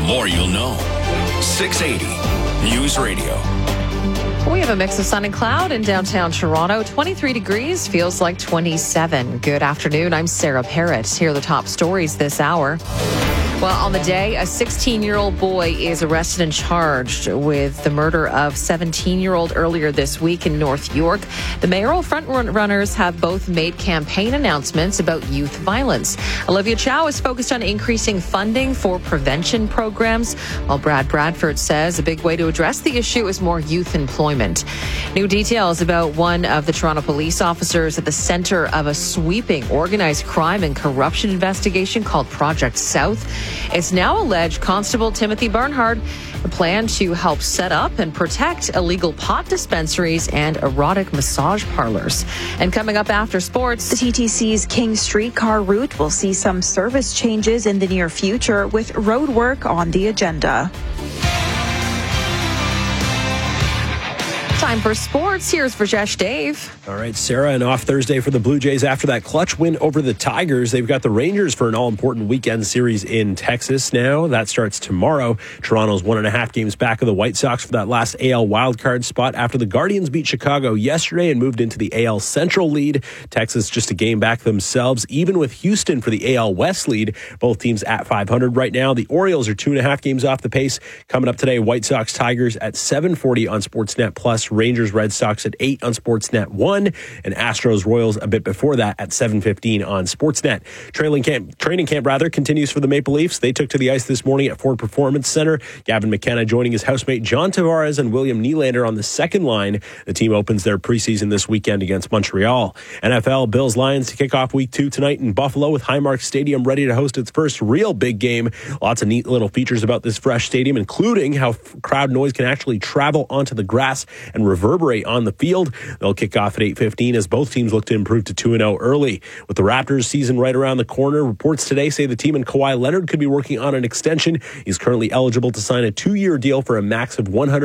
more you'll know. 680 News Radio. We have a mix of sun and cloud in downtown Toronto. 23 degrees, feels like 27. Good afternoon. I'm Sarah Parrott. Here are the top stories this hour. Well, on the day, a 16-year-old boy is arrested and charged with the murder of 17-year-old earlier this week in North York. The mayoral frontrunners have both made campaign announcements about youth violence. Olivia Chow is focused on increasing funding for prevention programs, while Brad Bradford says a big way to address the issue is more youth employment. New details about one of the Toronto police officers at the center of a sweeping organized crime and corruption investigation called Project South. It's now alleged Constable Timothy Barnhart planned to help set up and protect illegal pot dispensaries and erotic massage parlors. And coming up after sports, the TTC's King Streetcar route will see some service changes in the near future with road work on the agenda. Time for sports. Here's Rajesh Dave. All right, Sarah, and off Thursday for the Blue Jays after that clutch win over the Tigers. They've got the Rangers for an all-important weekend series in Texas now. That starts tomorrow. Toronto's 1.5 games back of the White Sox for that last AL wildcard spot after the Guardians beat Chicago yesterday and moved into the AL Central lead. Texas just a game back themselves, even with Houston for the AL West lead. Both teams at 500 right now. The Orioles are 2.5 games off the pace. Coming up today, White Sox Tigers at 7:40 on Sportsnet Plus. Rangers Red Sox at 8 on Sportsnet 1, and Astros Royals a bit before that at 7:15 on Sportsnet. Training camp continues for the Maple Leafs. They took to the ice this morning at Ford Performance Center. Gavin McKenna joining his housemate John Tavares and William Nylander on the second line. The team opens their preseason this weekend against Montreal. NFL Bills Lions to kick off week 2 tonight in Buffalo with Highmark Stadium ready to host its first real big game. Lots of neat little features about this fresh stadium, including how crowd noise can actually travel onto the grass and reverberate on the field. They'll kick off at 8:15 as both teams look to improve to 2-0 early. With the Raptors season right around the corner, reports today say the team and Kawhi Leonard could be working on an extension. He's currently eligible to sign a 2-year deal for a max of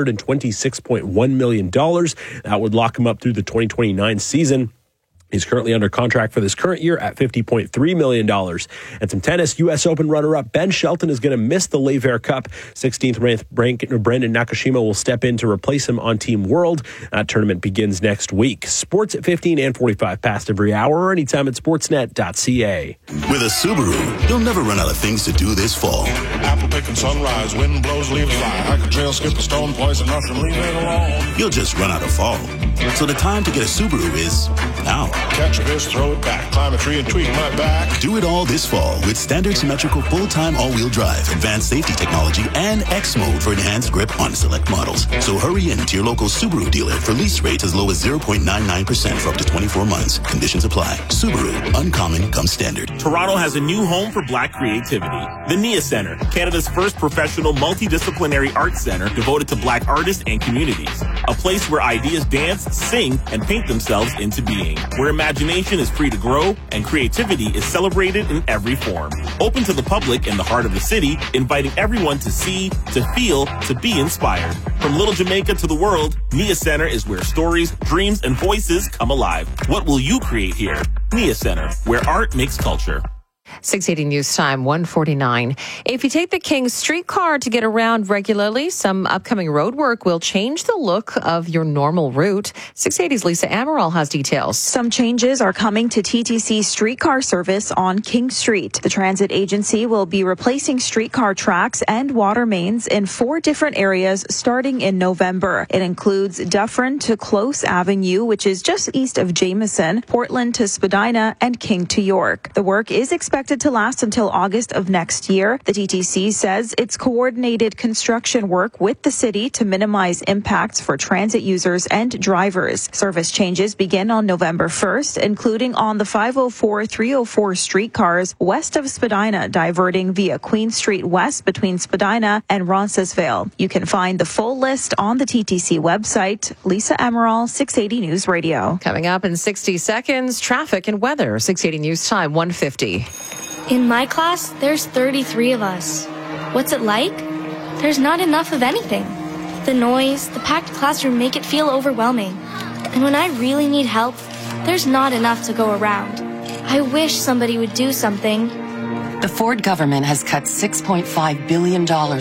$126.1 million. That would lock him up through the 2029 season. He's currently under contract for this current year at $50.3 million. And some tennis, U.S. Open runner-up Ben Shelton is going to miss the Lever Cup. 16th ranked Brandon Nakashima will step in to replace him on Team World. That tournament begins next week. Sports at 15 and 45 past every hour or anytime at sportsnet.ca. With a Subaru, you'll never run out of things to do this fall. Apple picking sunrise, wind blows, leaves fly. I could trail skip a stone, poison mushroom, leave it alone. You'll just run out of fall. So the time to get a Subaru is now. Catch a fish, throw it back, climb a tree and tweak my back. Do it all this fall with standard symmetrical full-time all-wheel drive, advanced safety technology, and X mode for enhanced grip on select models. So hurry in to your local Subaru dealer for lease rates as low as 0.99% for up to 24 months. Conditions apply. Subaru, uncommon comes standard. Toronto has a new home for Black creativity. The NIA Centre, Canada's first professional multidisciplinary arts center devoted to Black artists and communities. A place where ideas dance, sing, and paint themselves into being. Where imagination is free to grow and creativity is celebrated in every form. Open to the public in the heart of the city, inviting everyone to see, to feel, to be inspired. From Little Jamaica to the world, NIA Centre is where stories, dreams, and voices come alive. What will you create here? NIA Centre, where art makes culture. 680 News Time, 1:49. If you take the King Streetcar to get around regularly, some upcoming road work will change the look of your normal route. 680's Lisa Amaral has details. Some changes are coming to TTC streetcar service on King Street. The transit agency will be replacing streetcar tracks and water mains in 4 different areas starting in November. It includes Dufferin to Close Avenue, which is just east of Jameson, Portland to Spadina, and King to York. The work is expected to last until August of next year. The TTC says it's coordinated construction work with the city to minimize impacts for transit users and drivers. Service changes begin on November 1st, including on the 504-304 streetcars west of Spadina, diverting via Queen Street West between Spadina and Roncesvalles. You can find the full list on the TTC website. Lisa Amaral, 680 News Radio. Coming up in 60 seconds, traffic and weather. 680 News Time, 1:50. In my class, there's 33 of us. What's it like? There's not enough of anything. The noise, the packed classroom make it feel overwhelming. And when I really need help, there's not enough to go around. I wish somebody would do something. The Ford government has cut $6.5 billion